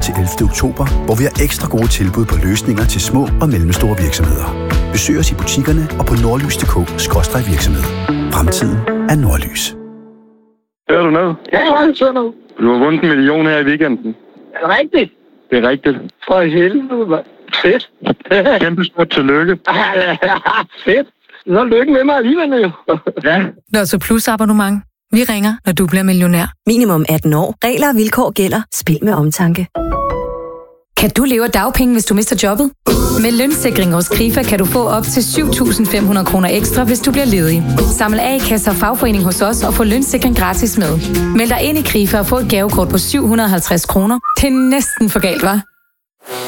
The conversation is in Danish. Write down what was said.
til 11. oktober, hvor vi har ekstra gode tilbud på løsninger til små og mellemstore virksomheder. Besøg os i butikkerne og på nordlys.dk/virksomhed. Fremtiden er Nordlys. Hører du noget? Ja, jeg hører noget. Du har vundet 1 million her i weekenden. Er det rigtigt? Det er rigtigt. For helvede, mand. Fedt. Kæmpe stort tillykke. Fedt. Så lykke med mig alligevel, jo. Ja. Lotto Plus abonnement. Vi ringer, når du bliver millionær. Minimum 18 år. Regler og vilkår gælder. Spil med omtanke. Kan du leve af dagpenge, hvis du mister jobbet? Med Lønsikring hos Krifa kan du få op til 7.500 kroner ekstra, hvis du bliver ledig. Samle A-kasse og fagforening hos os og få lønsikring gratis med. Meld dig ind i Krifa og få et gavekort på 750 kroner. Det er næsten for galt, hva'?